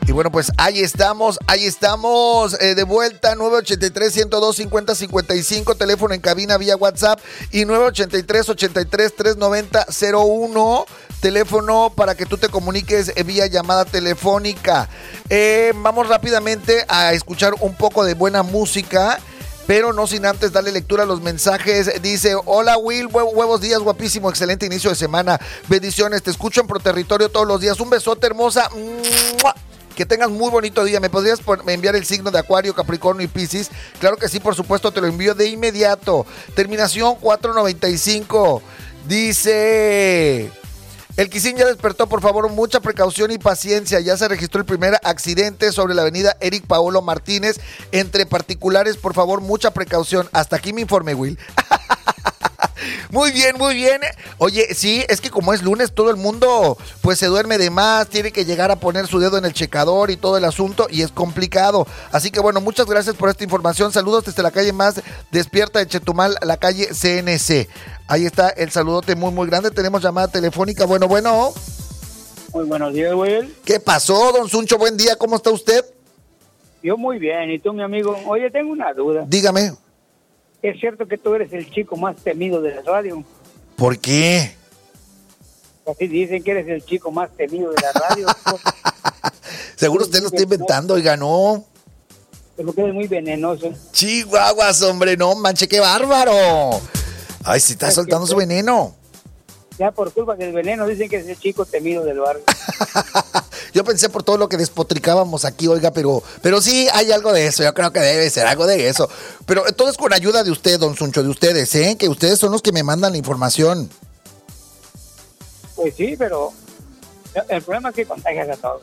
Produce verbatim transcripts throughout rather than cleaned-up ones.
Y bueno, pues ahí estamos, ahí estamos, eh, de vuelta, nueve ochenta y tres, ciento dos, cincuenta, cincuenta y cinco, teléfono en cabina vía WhatsApp, y nueve ochenta y tres, ochenta y tres, trescientos noventa, cero uno, teléfono para que tú te comuniques vía llamada telefónica. Eh, vamos rápidamente a escuchar un poco de buena música, pero no sin antes darle lectura a los mensajes. Dice: hola Will, hue- huevos días, guapísimo, excelente inicio de semana, bendiciones, te escucho en Pro Territorio todos los días, un besote hermosa. ¡Mua! Que tengas muy bonito día. ¿Me podrías por- enviar el signo de Acuario, Capricornio y Piscis? Claro que sí, por supuesto, te lo envío de inmediato. Terminación cuatro noventa y cinco. Dice: el Quisín ya despertó, por favor, mucha precaución y paciencia. Ya se registró el primer accidente sobre la avenida Eric Paolo Martínez. Entre particulares, por favor, mucha precaución. Hasta aquí mi informe, Will. Muy bien, muy bien. Oye, sí, es que como es lunes, todo el mundo pues se duerme de más, tiene que llegar a poner su dedo en el checador y todo el asunto, y es complicado. Así que bueno, muchas gracias por esta información. Saludos desde la calle más despierta de Chetumal, la calle C N C. Ahí está el saludote muy, muy grande. Tenemos llamada telefónica. Bueno, bueno. Muy buenos días, Will. ¿Qué pasó, don Suncho? Buen día, ¿cómo está usted? Yo muy bien, ¿y tú, mi amigo? Oye, tengo una duda. Dígame. ¿Es cierto que tú eres el chico más temido de la radio? ¿Por qué? Así dicen que eres el chico más temido de la radio. Seguro usted lo está inventando, oiga, no. Pero que eres muy venenoso. Chihuahuas, hombre, no manche, qué bárbaro. Ay, si está soltando su veneno. Ya por culpa del veneno dicen que eres el chico temido del barrio. Yo pensé por todo lo que despotricábamos aquí, oiga, pero, pero sí hay algo de eso. Yo creo que debe ser algo de eso. Pero todo es con ayuda de usted, don Suncho, de ustedes, ¿eh? Que ustedes son los que me mandan la información. Pues sí, pero el problema es que contagias a todos.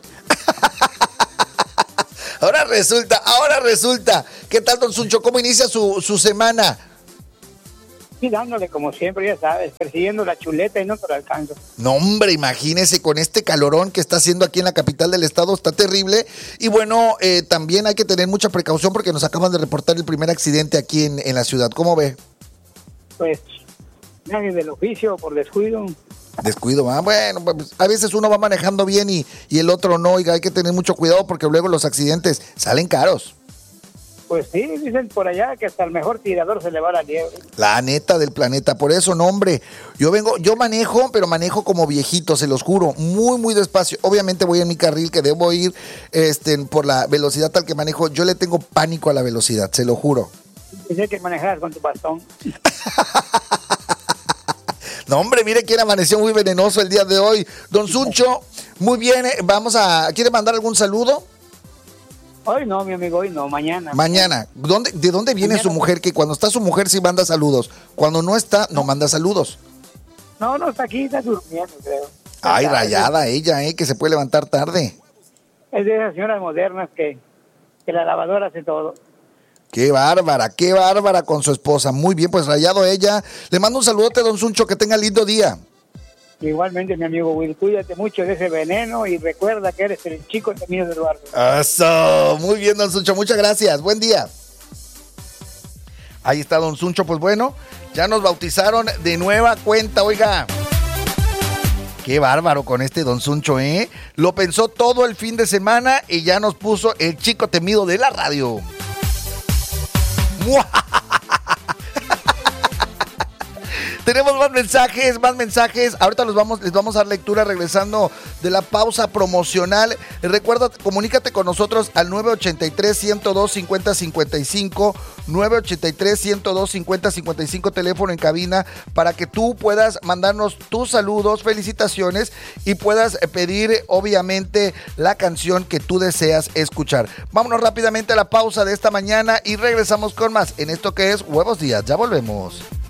Ahora resulta, ahora resulta. ¿Qué tal, don Suncho? ¿Cómo inicia su, su semana? Sí, dándole como siempre, ya sabes, persiguiendo la chuleta y no te lo alcanzo. No, hombre, imagínese con este calorón que está haciendo aquí en la capital del estado, está terrible. Y bueno, eh, también hay que tener mucha precaución porque nos acaban de reportar el primer accidente aquí en, en la ciudad. ¿Cómo ve? Pues, nadie del oficio por descuido. Descuido, ah, bueno, pues a veces uno va manejando bien y, y el otro no, oiga, hay que tener mucho cuidado porque luego los accidentes salen caros. Pues sí, dicen por allá que hasta el mejor tirador se le va la liebre. La neta del planeta, por eso, no, hombre, yo vengo, yo manejo, pero manejo como viejito, se los juro, muy, muy despacio. Obviamente voy en mi carril que debo ir este, por la velocidad tal que manejo. Yo le tengo pánico a la velocidad, se lo juro. Dice que manejas con tu bastón. No, hombre, mire quién amaneció muy venenoso el día de hoy. Don Suncho, muy bien, eh, vamos a, ¿quiere mandar algún saludo? Hoy no, mi amigo, hoy no, mañana. Mañana. ¿Dónde, ¿De dónde viene Mañana. su mujer? Que cuando está su mujer sí manda saludos. Cuando no está, no manda saludos. No, no, está aquí, está durmiendo, creo. Ay, rayada ella, eh, que se puede levantar tarde. Es de esas señoras modernas que, que la lavadora hace todo. Qué bárbara, qué bárbara con su esposa. Muy bien, pues rayado ella. Le mando un saludote, don Suncho, que tenga lindo día. Igualmente, mi amigo Will, cuídate mucho de ese veneno y recuerda que eres el chico temido del barrio. Eso, muy bien, don Suncho, muchas gracias, buen día. Ahí está don Suncho, pues bueno, ya nos bautizaron de nueva cuenta, oiga. Qué bárbaro con este don Suncho, ¿eh? Lo pensó todo el fin de semana y ya nos puso el chico temido de la radio. ¡Mua! Tenemos más mensajes, más mensajes. Ahorita los vamos, les vamos a dar lectura regresando de la pausa promocional. Recuerda, comunícate con nosotros al nueve ochenta y tres, ciento dos, cincuenta, cincuenta y cinco, nueve ochenta y tres, ciento dos, cincuenta, cincuenta y cinco, teléfono en cabina, para que tú puedas mandarnos tus saludos, felicitaciones y puedas pedir, obviamente, la canción que tú deseas escuchar. Vámonos rápidamente a la pausa de esta mañana y regresamos con más en esto que es Huevos Días. Ya volvemos.